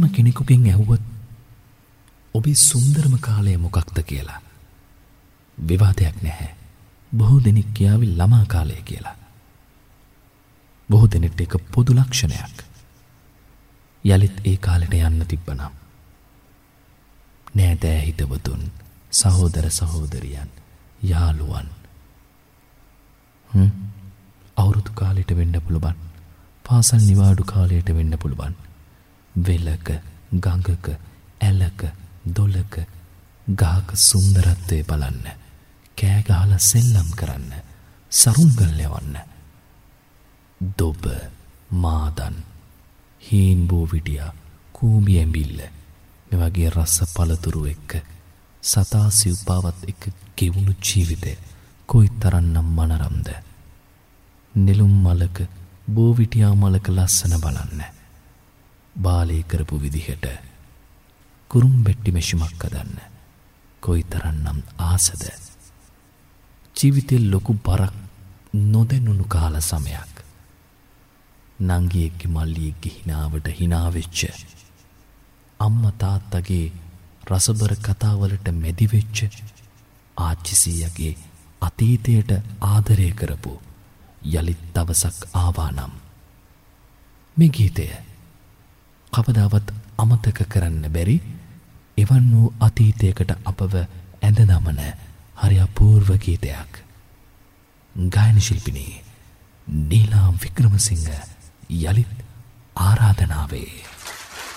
කෙනෙකුගෙන් ඇහුවොත් ඔබේ සුන්දරම කාලය මොකක්ද කියලා විවාදයක් නැහැ. බොහෝ දෙනෙක් කියාවි ළමා කාලය කියලා. බොහෝ දෙනෙක්ට ඒක පොදු ලක්ෂණයක්. යලිත් ඒ කාලෙට යන්න තිබ්බනම් නෑදෑ හිතවතුන්, සහෝදර සහෝදරියන්, යාළුවන් අවුරුදු කාලෙට වෙන්න පුළුවන්. පාසල් නිවාඩු කාලයට වෙන්න පුළුවන්. වෙලක, ගඟක, ඇලක, දොලක, ගහක සුන්දරත්වය බලන්න, කෑ ගහලා සෙල්ලම් කරන්න, සරුංගල් යවන්න. දොබ, මාදන්, හීන් බෝවිඩියා, කූඹි ඇඹිල්ල මේ වගේ රස පළතුරු එක්ක සතා සිව්පාවත් එක්ක ගෙවුණු ජීවිතය කොයිතරම්නම් මනරම්ද. නෙළුම් මලක, බෝවිටියා මලක ලස්සන බලන්න. බාලේ කරපු විදිහට කුරුම්බෙට්ටි මෙෂිමක් හදන්න කොයිතරම්නම් ආසද. ජීවිතේ ලොකු බරක් නොදැනුණු කාල සමයක්. නංගියෙක්ගේ මල්ලියෙක්ගේ හිනාවට හිනාවෙච්ච, අම්මා තාත්තගේ රසබර කතාවලට මැදි වෙච්ච, ආච්චිසීයගේ අතීතයට ආදරය කරපු යලිත් දවසක් ආවා නම් මේ ගීතය කවදාවත් අමතක කරන්න බැරි එවන් වූ අතීතයකට අපව ඇඳ දමන හරි අපූර්ව ගීතයක්. ගායන ශිල්පිනී නීලා වික්‍රමසිංහ යලිත් ආරාධනාවේ